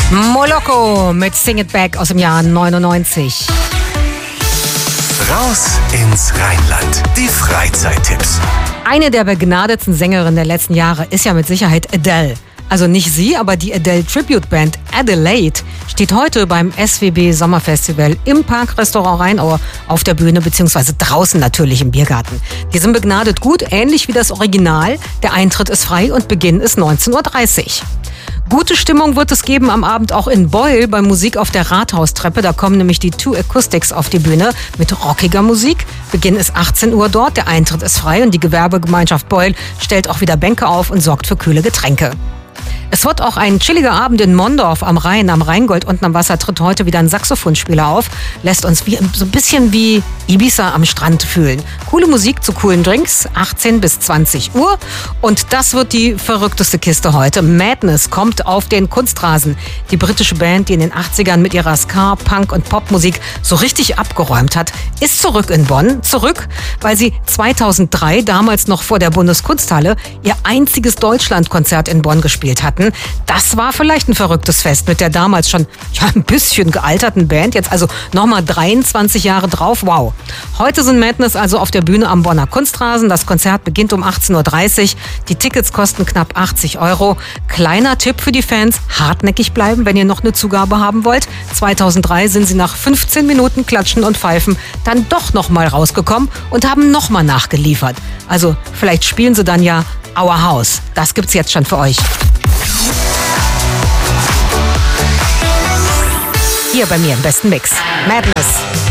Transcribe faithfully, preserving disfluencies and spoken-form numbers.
Moloko mit Sing It Back aus dem Jahr neunundneunzig. Raus ins Rheinland. Die Freizeittipps. Eine der begnadetsten Sängerinnen der letzten Jahre ist ja mit Sicherheit Adele. Also nicht sie, aber die Adele Tribute Band Adelaide steht heute beim S W B Sommerfestival im Parkrestaurant Rheinaue auf der Bühne, beziehungsweise draußen natürlich im Biergarten. Die sind begnadet gut, ähnlich wie das Original. Der Eintritt ist frei und Beginn ist neunzehn Uhr dreißig. Gute Stimmung wird es geben am Abend auch in Beul bei Musik auf der Rathaustreppe. Da kommen nämlich die Two Acoustics auf die Bühne mit rockiger Musik. Beginn ist achtzehn Uhr dort, der Eintritt ist frei und die Gewerbegemeinschaft Beul stellt auch wieder Bänke auf und sorgt für kühle Getränke. Es wird auch ein chilliger Abend in Mondorf am Rhein, am Rheingold unten am Wasser tritt heute wieder ein Saxophonspieler auf. Lässt uns wie, so ein bisschen wie Ibiza am Strand fühlen. Coole Musik zu coolen Drinks, achtzehn bis zwanzig Uhr. Und das wird die verrückteste Kiste heute. Madness kommt auf den Kunstrasen. Die britische Band, die in den achtzigern mit ihrer Ska-, Punk- und Popmusik so richtig abgeräumt hat, ist zurück in Bonn. Zurück, weil sie zweitausenddrei, damals noch vor der Bundeskunsthalle, ihr einziges Deutschlandkonzert in Bonn gespielt hatten. Das war vielleicht ein verrücktes Fest mit der damals schon ja, ein bisschen gealterten Band. Jetzt also nochmal dreiundzwanzig Jahre drauf. Wow. Heute sind Madness also auf der Bühne am Bonner Kunstrasen. Das Konzert beginnt um achtzehn Uhr dreißig. Die Tickets kosten knapp achtzig Euro. Kleiner Tipp für die Fans, hartnäckig bleiben, wenn ihr noch eine Zugabe haben wollt. zweitausenddrei sind sie nach fünfzehn Minuten Klatschen und Pfeifen dann doch nochmal rausgekommen und haben nochmal nachgeliefert. Also vielleicht spielen sie dann ja Our House. Das gibt's jetzt schon für euch. Hier bei mir im besten Mix. Madness.